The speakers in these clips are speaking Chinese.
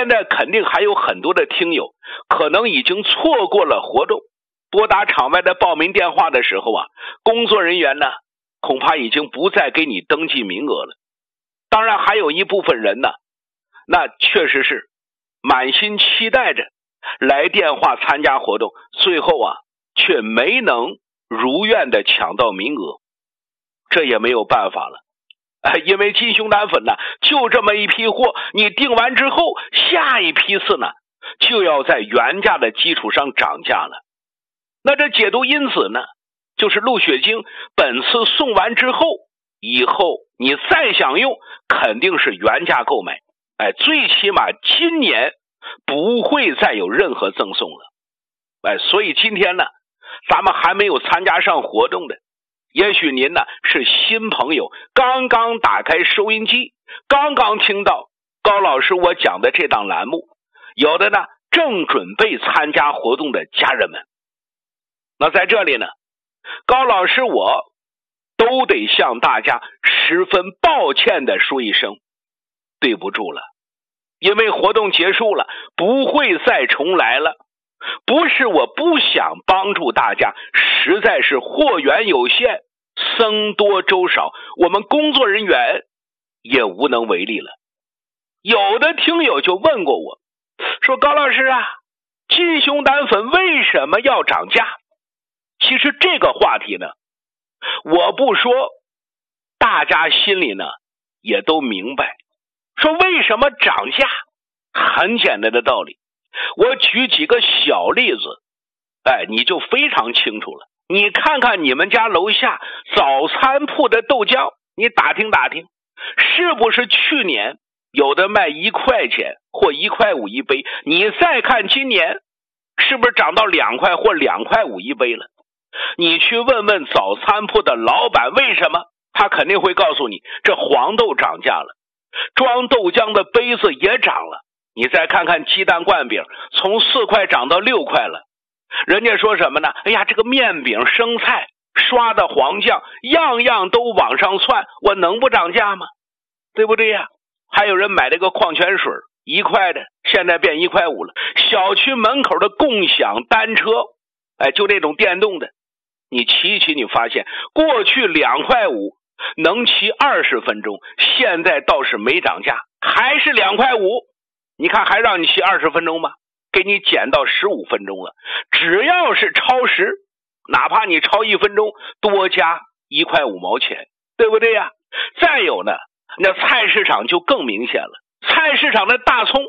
现在肯定还有很多的听友可能已经错过了活动，拨打场外的报名电话的时候啊，工作人员呢恐怕已经不再给你登记名额了。当然还有一部分人呢，那确实是满心期待着来电话参加活动，最后啊却没能如愿的抢到名额，这也没有办法了。因为金熊胆粉呢就这么一批货，你订完之后下一批次呢就要在原价的基础上涨价了。那这解毒因子呢，就是鹿血精，本次送完之后，以后你再想用肯定是原价购买，最起码今年不会再有任何赠送了。所以今天呢咱们还没有参加上活动的，也许您呢是新朋友，刚刚打开收音机，刚刚听到高老师我讲的这档栏目，有的呢正准备参加活动的家人们。那在这里呢，高老师我都得向大家十分抱歉的说一声对不住了，因为活动结束了，不会再重来了。不是我不想帮助大家，实在是货源有限，僧多粥少，我们工作人员也无能为力了。有的听友就问过我，说高老师啊，金熊胆粉为什么要涨价？其实这个话题呢，我不说，大家心里呢也都明白。说为什么涨价？很简单的道理，我举几个小例子，你就非常清楚了。你看看你们家楼下早餐铺的豆浆，你打听打听，是不是去年有的卖1块钱或1块5一杯，你再看今年是不是涨到2块或2块5一杯了？你去问问早餐铺的老板为什么，他肯定会告诉你，这黄豆涨价了，装豆浆的杯子也涨了。你再看看鸡蛋灌饼，从4块涨到6块了。人家说什么呢？哎呀，这个面饼、生菜、刷的黄酱，样样都往上窜，我能不涨价吗？对不对呀？还有人买这个矿泉水1块的，现在变1块5了。小区门口的共享单车，就那种电动的，你骑一骑，你发现过去2块5能骑20分钟，现在倒是没涨价，还是2块5。你看还让你骑20分钟吗？给你减到15分钟了。只要是超时，哪怕你超1分钟，多加1块5毛钱，对不对呀？再有呢，那菜市场就更明显了，菜市场的大葱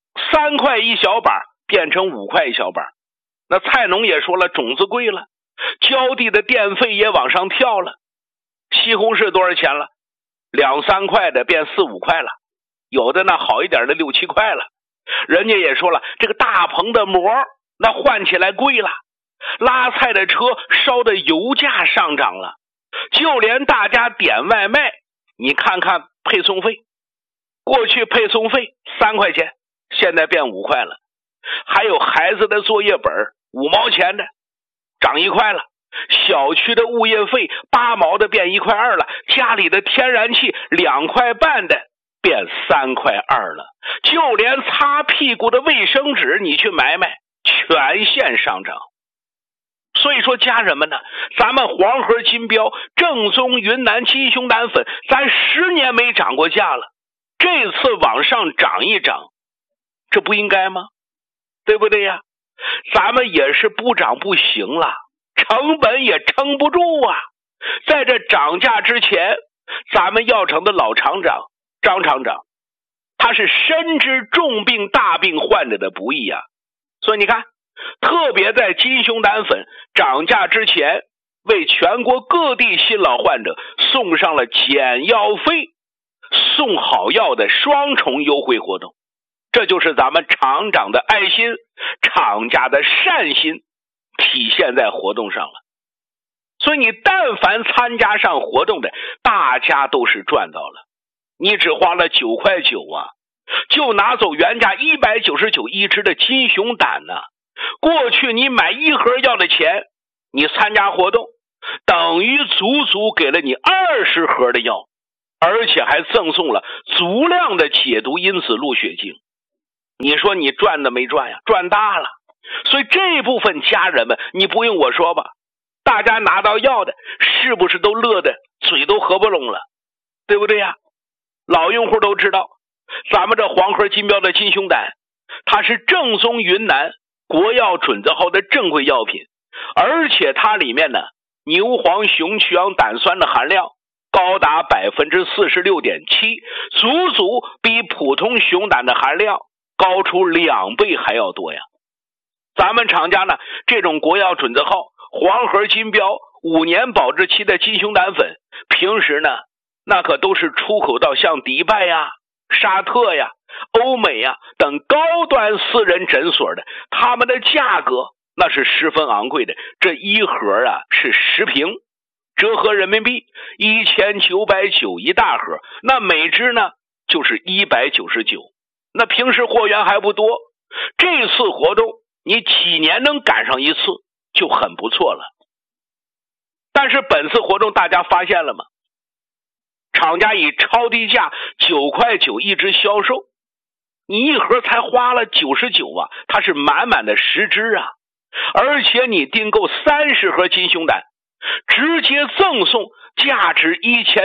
3块1小板变成5块1小板。那菜农也说了，种子贵了，浇地的电费也往上跳了。西红柿多少钱了？2、3块的变4、5块了，有的呢好一点的6、7块了。人家也说了，这个大棚的膜那换起来贵了，拉菜的车烧的油价上涨了，就连大家点外卖，你看看配送费，过去配送费3块钱，现在变5块了。还有孩子的作业本5毛钱的涨1块了，小区的物业费8毛的变1块2了，家里的天然气2块半的变3块2了，就连擦屁股的卫生纸你去买买，全线上涨。所以说家人们呢，咱们黄河金标正宗云南金熊胆粉，咱10年没涨过价了，这次往上涨一涨，这不应该吗？对不对呀？咱们也是不涨不行了，成本也撑不住啊。在这涨价之前，咱们药厂的老厂长张厂长，他是深知重病大病患者的不易啊。所以你看，特别在金熊胆粉涨价之前，为全国各地新老患者送上了减药费、送好药的双重优惠活动。这就是咱们厂长的爱心，厂家的善心体现在活动上了。所以你但凡参加上活动的，大家都是赚到了。你只花了9块9啊，就拿走原价199一支的金熊胆呢。过去你买1盒药的钱，你参加活动等于足足给了你20盒的药，而且还赠送了足量的解毒因子鹿血精。 你说你赚的没赚呀？赚大了。所以这部分家人们，你不用我说吧，大家拿到药的是不是都乐得嘴都合不拢了，对不对呀？老用户都知道，咱们这黄河金标的金胸胆，它是正宗云南国药准字号的正规药品，而且它里面呢，牛黄雄曲氧胆酸的含量高达 46.7%， 足足比普通熊胆的含量高出2倍还要多呀。咱们厂家呢，这种国药准字号黄河金标5年保质期的金胸胆粉，平时呢那可都是出口到像迪拜呀、沙特呀、欧美呀等高端私人诊所的，他们的价格那是十分昂贵的。这一盒啊是10瓶，折合人民币1990一大盒，那每支呢就是199，那平时货源还不多，这次活动你几年能赶上一次就很不错了。但是本次活动大家发现了吗？厂家以超低价9.9块一支销售，你一盒才花了99啊，它是满满的10支啊，而且你订购30盒金胸胆，直接赠送价值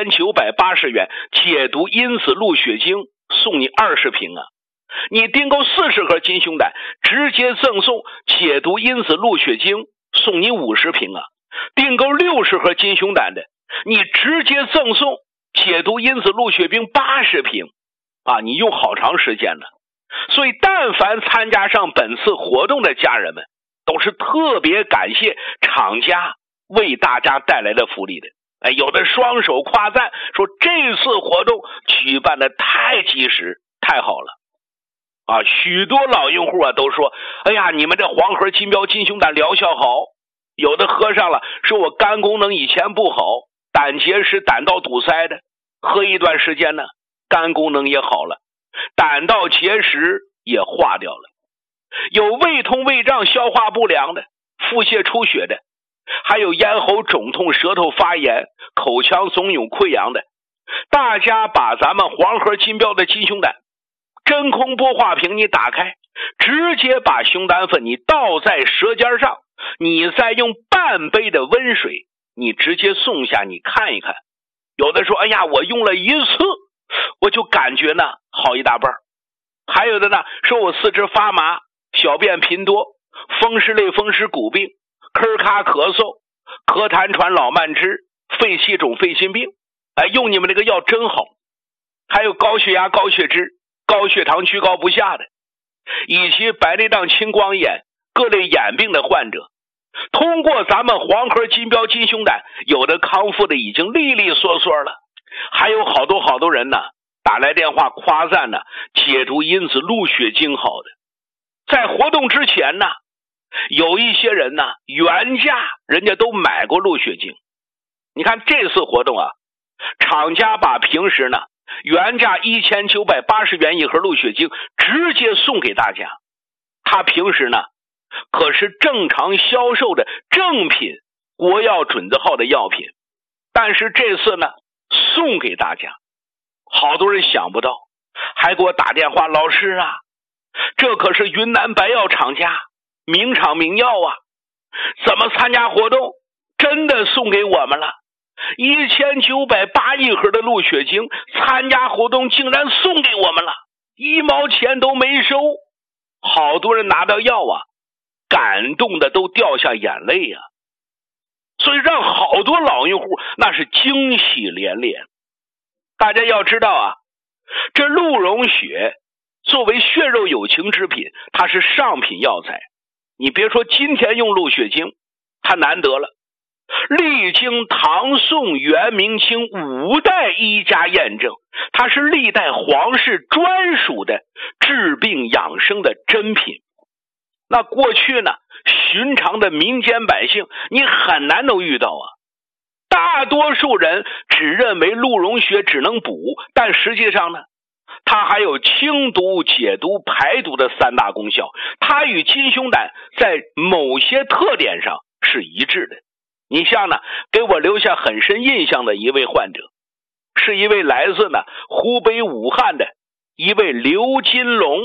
1980元解毒因子鹿血精，送你20瓶啊。你订购40盒金胸胆，直接赠送解毒因子鹿血精，送你50瓶啊。订购60盒金胸胆的，你直接赠送解毒因子鹿血冰80瓶啊，你用好长时间了。所以但凡参加上本次活动的家人们，都是特别感谢厂家为大家带来的福利的。有的双手夸赞，说这次活动举办的太及时太好了啊！许多老用户啊都说，哎呀，你们这黄河金标金胸胆疗效好，有的喝上了说我肝功能以前不好，胆结石胆道堵塞的，喝一段时间呢肝功能也好了，胆道结石也化掉了，有胃痛胃胀消化不良的，腹泻出血的，还有咽喉肿痛舌头发炎口腔怂涌溃疡的。大家把咱们黄河金标的金胸胆真空玻化瓶你打开，直接把胸胆粉你倒在舌尖上，你再用半杯的温水你直接送下，你看一看。有的说，哎呀，我用了一次我就感觉呢好一大半，还有的呢说我四肢发麻，小便频多，风湿类风湿骨病，咳咔咳嗽，咳痰喘老慢支，肺气肿肺心病，用你们这个药真好。还有高血压高血脂高血糖居高不下的，以及白内障青光眼各类眼病的患者，通过咱们黄河金标金胸胆，有的康复的已经利利索索了。还有好多人呢打来电话夸赞呢解毒因子鹿血精好的。在活动之前呢，有一些人呢原价人家都买过鹿血精。你看这次活动啊，厂家把平时呢原价1980元一盒鹿血精直接送给大家，他平时呢可是正常销售的正品国药准字号的药品，但是这次呢送给大家。好多人想不到，还给我打电话，老师啊，这可是云南白药厂家名厂名药啊，怎么参加活动真的送给我们了？1980一盒的鹿血精，参加活动竟然送给我们了，1毛钱都没收。好多人拿到药啊，感动的都掉下眼泪啊，所以让好多老用户那是惊喜连连。大家要知道啊，这鹿茸血作为血肉有情之品，它是上品药材。你别说今天用鹿血精，它难得了，历经唐宋元明清5代医家验证，它是历代皇室专属的治病养生的珍品。那过去呢，寻常的民间百姓你很难能遇到啊。大多数人只认为鹿茸血只能补，但实际上呢，它还有清毒解毒排毒的3大功效，它与金胸胆在某些特点上是一致的。你像呢，给我留下很深印象的一位患者，是一位来自呢湖北武汉的一位刘金龙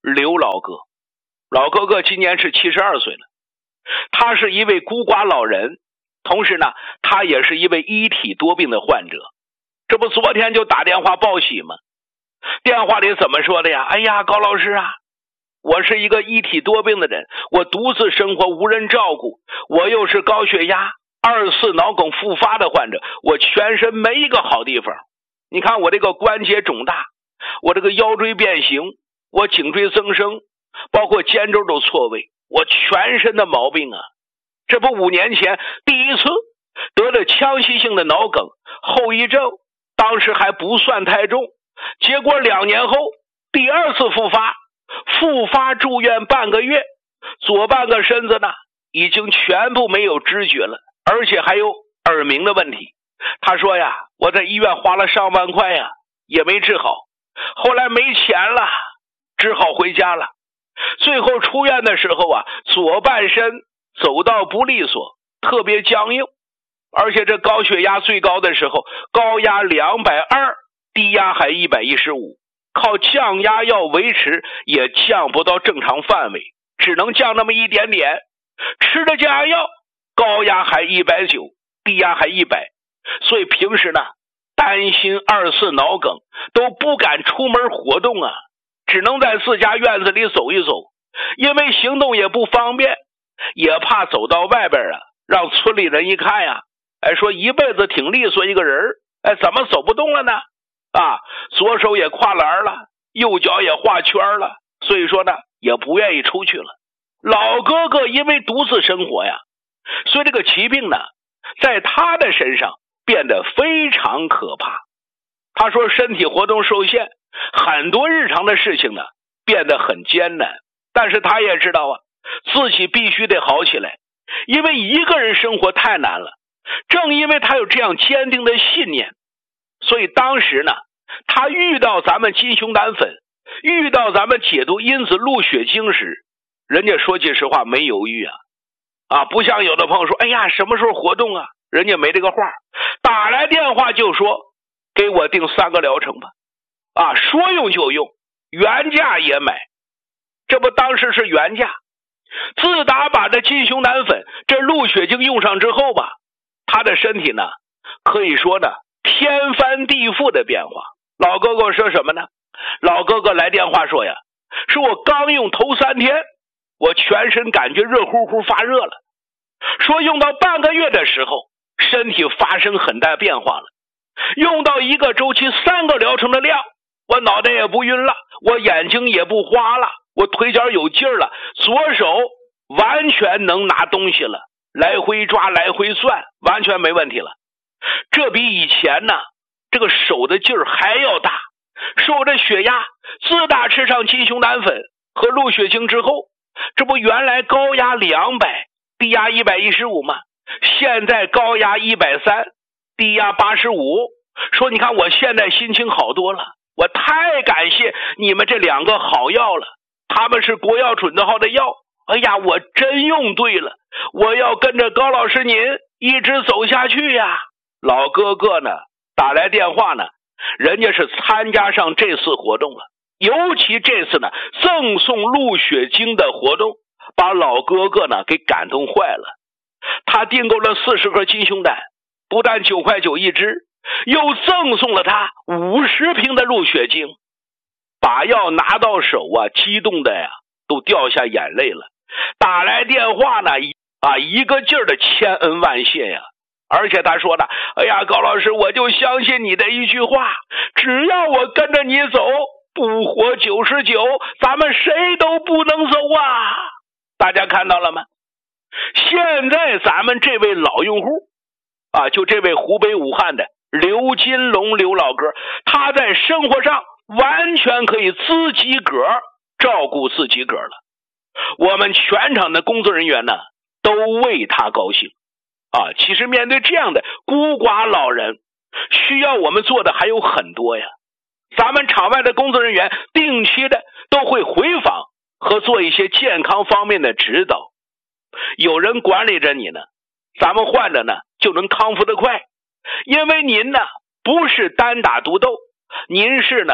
刘老哥。老哥哥今年是72岁了，他是一位孤寡老人，同时呢，他也是一位一体多病的患者。这不昨天就打电话报喜吗？电话里怎么说的呀？哎呀，高老师啊，我是一个一体多病的人，我独自生活，无人照顾，我又是高血压、24脑梗复发的患者，我全身没一个好地方。你看我这个关节肿大，我这个腰椎变形，我颈椎增生，包括肩周都错位，我全身的毛病啊。这不5年前第一次得了腔隙性的脑梗，后遗症当时还不算太重，结果2年后第2次复发住院半个月，左半个身子呢已经全部没有知觉了，而且还有耳鸣的问题。他说呀，我在医院花了上万块呀，也没治好，后来没钱了，只好回家了。最后出院的时候啊，左半身走道不利索，特别僵硬，而且这高血压最高的时候，高压220，低压还115，靠降压药维持也降不到正常范围，只能降那么一点点。吃的降压药，高压还190，低压还100，所以平时呢，担心24脑梗，都不敢出门活动啊，只能在自家院子里走一走，因为行动也不方便，也怕走到外边啊，让村里人一看呀，说一辈子挺利索一个人，怎么走不动了呢？左手也跨栏了，右脚也画圈了，所以说呢，也不愿意出去了。老哥哥因为独自生活呀，所以这个疾病呢，在他的身上变得非常可怕。他说身体活动受限，很多日常的事情呢变得很艰难，但是他也知道啊，自己必须得好起来，因为一个人生活太难了。正因为他有这样坚定的信念，所以当时呢，他遇到咱们金熊胆粉，遇到咱们解毒因子鹿血精时，人家说句实话没犹豫啊，不像有的朋友说，哎呀，什么时候活动啊？人家没这个话，打来电话就说给我订3个疗程吧，说用就用，原价也买。这不当时是原价。自打把这金熊胆粉这鹿血精用上之后吧，他的身体呢可以说呢天翻地覆的变化。老哥哥说什么呢？老哥哥来电话说呀，说我刚用头3天，我全身感觉热乎乎发热了，说用到半个月的时候，身体发生很大变化了，用到1个周期3个疗程的量，我脑袋也不晕了，我眼睛也不花了，我腿脚有劲儿了，左手完全能拿东西了，来回抓来回算，完全没问题了。这比以前呢这个手的劲儿还要大。说我这血压自打吃上金熊胆粉和鹿血精之后，这不原来高压200，低压115吗？现在高压130，低压85。说你看我现在心情好多了，我太感谢你们这2个好药了，他们是国药准字号的药。哎呀，我真用对了，我要跟着高老师您一直走下去呀。老哥哥呢打来电话呢，人家是参加上这次活动了，尤其这次呢赠送鹿血精的活动，把老哥哥呢给感动坏了。他订购了40盒金熊胆，不但9块9一支，又赠送了他50瓶的鹿血精。把药拿到手啊，激动的呀都掉下眼泪了，打来电话呢一个劲儿的千恩万谢呀。而且他说的，哎呀，高老师，我就相信你的一句话，只要我跟着你走，不活99，咱们谁都不能走啊。大家看到了吗？现在咱们这位老用户就这位湖北武汉的刘金龙刘老哥，他在生活上完全可以自己个儿照顾自己个儿了。我们全场的工作人员呢都为他高兴其实面对这样的孤寡老人，需要我们做的还有很多呀。咱们场外的工作人员定期的都会回访和做一些健康方面的指导，有人管理着你呢，咱们患者呢就能康复得快。因为您呢不是单打独斗，您是呢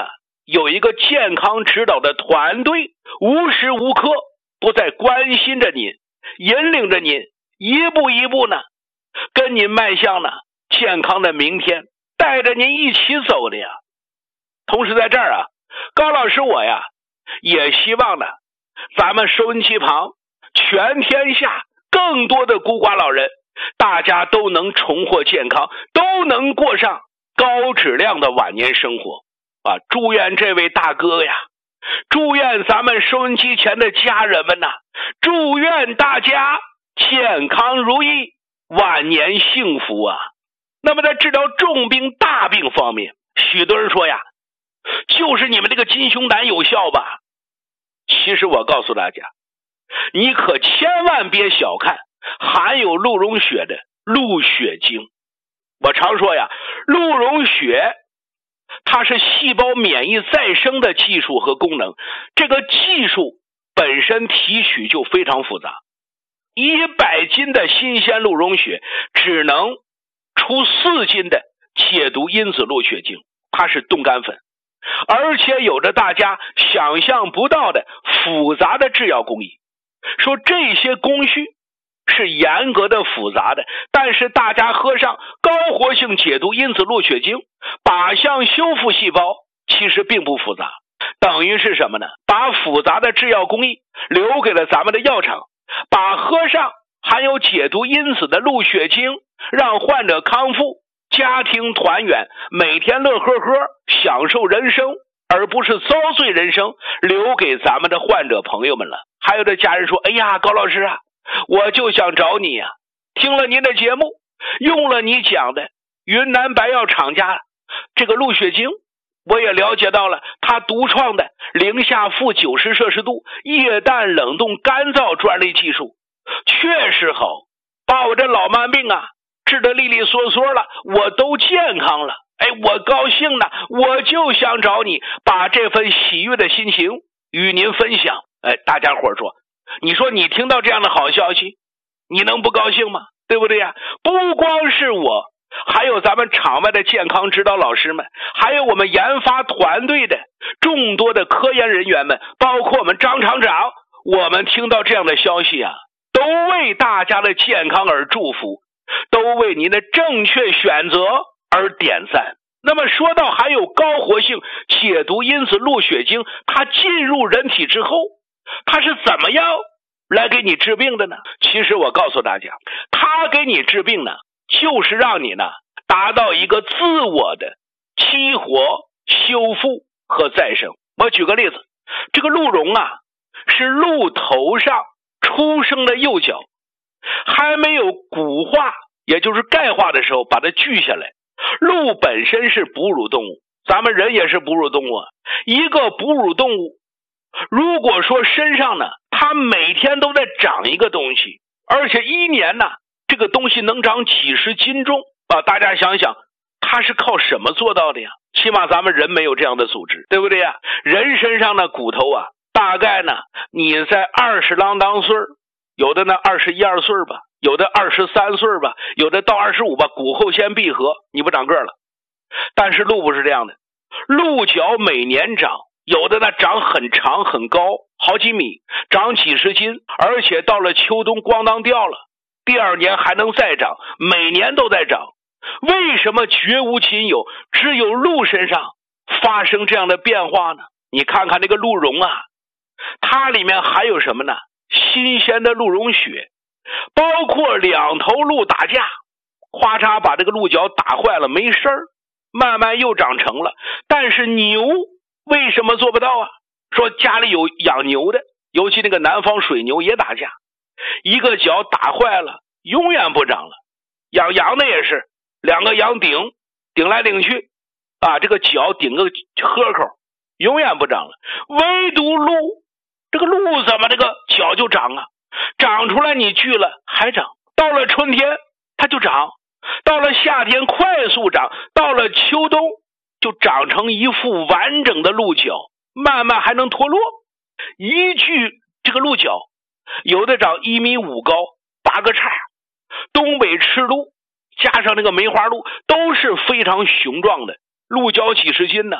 有一个健康指导的团队，无时无刻不在关心着您，引领着您一步一步呢，跟您迈向呢健康的明天，带着您一起走的呀。同时在这儿啊，高老师我呀也希望呢，咱们收音机旁全天下更多的孤寡老人，大家都能重获健康，都能过上高质量的晚年生活啊！祝愿这位大哥呀，祝愿咱们收音机前的家人们呐，祝愿大家健康如意，晚年幸福啊！那么在治疗重病大病方面，许多人说呀，就是你们这个金熊胆有效吧？其实我告诉大家，你可千万别小看含有鹿茸血的鹿血精。我常说呀，鹿茸血它是细胞免疫再生的技术和功能，这个技术本身提取就非常复杂。100斤的新鲜鹿茸血只能出4斤的解毒因子鹿血精，它是冻干粉，而且有着大家想象不到的复杂的制药工艺。说这些工序是严格的复杂的，但是大家喝上高活性解毒因子鹿血精，靶向修复细胞，其实并不复杂，等于是什么呢？把复杂的制药工艺留给了咱们的药厂，把喝上含有解毒因子的鹿血精，让患者康复，家庭团圆，每天乐呵呵，享受人生，而不是遭罪人生，留给咱们的患者朋友们了。还有的家人说，哎呀，高老师啊，我就想找你啊，听了您的节目，用了你讲的云南白药厂家这个鹿血精，我也了解到了他独创的零下-90摄氏度液氮冷冻干燥专利技术，确实好，把我这老慢病啊治得利利索索了，我都健康了。哎，我高兴呢，我就想找你，把这份喜悦的心情与您分享。哎，大家伙说，你说你听到这样的好消息，你能不高兴吗？对不对呀？不光是我，还有咱们场外的健康指导老师们，还有我们研发团队的众多的科研人员们，包括我们张厂长，我们听到这样的消息啊，都为大家的健康而祝福，都为您的正确选择而点赞。那么说到还有高活性解毒因子鹿血精，它进入人体之后，它是怎么样来给你治病的呢？其实我告诉大家，它给你治病呢，就是让你呢达到一个自我的激活、修复和再生。我举个例子，这个鹿茸啊，是鹿头上出生的幼角，还没有骨化，也就是钙化的时候，把它锯下来。鹿本身是哺乳动物，咱们人也是哺乳动物啊。一个哺乳动物，如果说身上呢，它每天都在长一个东西，而且一年呢，这个东西能长几十斤重啊！大家想想，它是靠什么做到的呀？起码咱们人没有这样的组织，对不对呀？人身上的骨头啊，大概呢，你在20啷当岁，有的呢21、22岁吧，有的23岁吧，有的到25吧，骨后先闭合，你不长个了。但是鹿不是这样的，鹿角每年长，有的呢长很长很高，好几米，长几十斤，而且到了秋冬咣当掉了，第2年还能再长，每年都在长。为什么绝无仅有，只有鹿身上发生这样的变化呢？你看看这个鹿茸啊，它里面还有什么呢？新鲜的鹿茸血，包括2头鹿打架，咔嚓把这个鹿角打坏了，没事儿，慢慢又长成了。但是牛为什么做不到啊？说家里有养牛的，尤其那个南方水牛也打架，一个角打坏了，永远不长了。养羊的也是，2个羊顶来顶去啊，这个角顶个豁口，永远不长了。唯独鹿，这个鹿怎么这个角就长啊？长出来你锯了还长，到了春天它就长，到了夏天快速长，到了秋冬就长成一副完整的鹿角，慢慢还能脱落。一锯这个鹿角，有的长1.5米高，8个叉，东北赤鹿加上那个梅花鹿都是非常雄壮的，鹿角几十斤呢。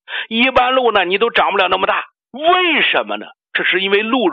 一般路呢你都长不了那么大。为什么呢？这是因为路